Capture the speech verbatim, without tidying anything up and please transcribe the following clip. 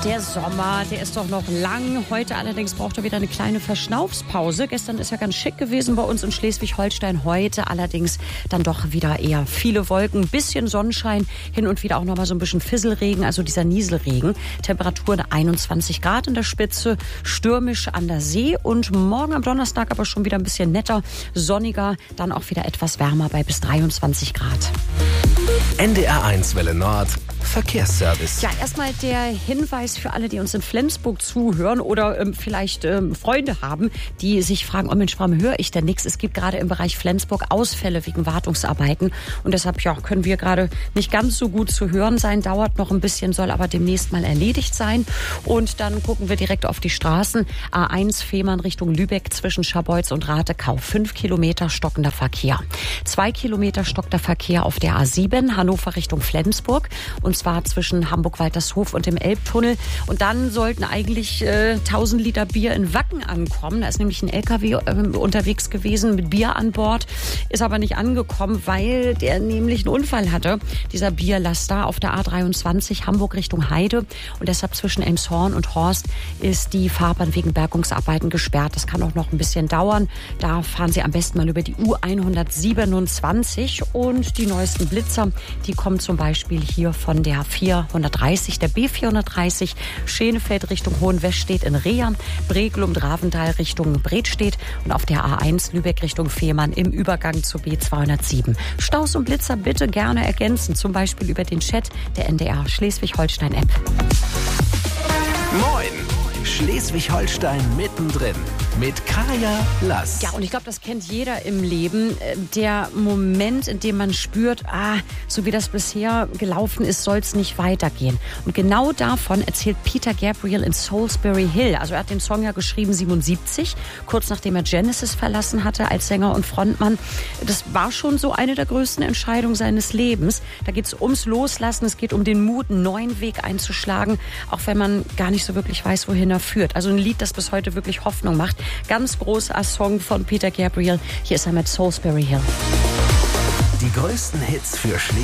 Der Sommer, der ist doch noch lang. Heute allerdings braucht er wieder eine kleine Verschnaufspause. Gestern ist ja ganz schick gewesen bei uns in Schleswig-Holstein. Heute allerdings dann doch wieder eher viele Wolken, bisschen Sonnenschein, hin und wieder auch noch mal so ein bisschen Fisselregen, also dieser Nieselregen. Temperaturen einundzwanzig Grad in der Spitze, stürmisch an der See und morgen am Donnerstag aber schon wieder ein bisschen netter, sonniger, dann auch wieder etwas wärmer bei bis dreiundzwanzig Grad. N D R eins Welle Nord Verkehrsservice. Ja, erstmal der Hinweis für alle, die uns in Flensburg zuhören oder ähm, vielleicht ähm, Freunde haben, die sich fragen, oh Mensch, warum höre ich denn nichts? Es gibt gerade im Bereich Flensburg Ausfälle wegen Wartungsarbeiten und deshalb ja, können wir gerade nicht ganz so gut zu hören sein. Dauert noch ein bisschen, soll aber demnächst mal erledigt sein. Und dann gucken wir direkt auf die Straßen. A eins Fehmarn Richtung Lübeck zwischen Scharbeutz und Ratekau. Fünf Kilometer stockender Verkehr. Zwei Kilometer stockender Verkehr auf der A sieben Hannover Richtung Flensburg. Und zwar zwischen Hamburg-Waltershof und dem Elbtunnel. Und dann sollten eigentlich äh, tausend Liter Bier in Wacken ankommen. Da ist nämlich ein L K W äh, unterwegs gewesen mit Bier an Bord. Ist aber nicht angekommen, weil der nämlich einen Unfall hatte. Dieser Bierlaster auf der A dreiundzwanzig Hamburg Richtung Heide. Und deshalb zwischen Elmshorn und Horst ist die Fahrbahn wegen Bergungsarbeiten gesperrt. Das kann auch noch ein bisschen dauern. Da fahren Sie am besten mal über die U hundertsiebenundzwanzig. Und die neuesten Blitzer, die kommen zum Beispiel hier von der vierhundertdreißig, der B vierhundertdreißig, Schenefeld Richtung Hohenwestedt in Reha, Breglum, Dravental Richtung Bredstedt und auf der A eins Lübeck Richtung Fehmarn im Übergang zur B zweihundertsieben. Staus und Blitzer bitte gerne ergänzen, zum Beispiel über den Chat der N D R Schleswig-Holstein-App. Moin! Schleswig-Holstein mittendrin mit Kaya Lass. Ja, und ich glaube, das kennt jeder im Leben. Der Moment, in dem man spürt, ah, so wie das bisher gelaufen ist, soll es nicht weitergehen. Und genau davon erzählt Peter Gabriel in Salisbury Hill. Also er hat den Song ja geschrieben siebenundsiebzig, kurz nachdem er Genesis verlassen hatte als Sänger und Frontmann. Das war schon so eine der größten Entscheidungen seines Lebens. Da geht es ums Loslassen, es geht um den Mut, einen neuen Weg einzuschlagen, auch wenn man gar nicht so wirklich weiß, wohin er führt. Also ein Lied, das bis heute wirklich Hoffnung macht. Ganz großer Song von Peter Gabriel. Hier ist er mit Salisbury Hill. Die größten Hits für Schleswig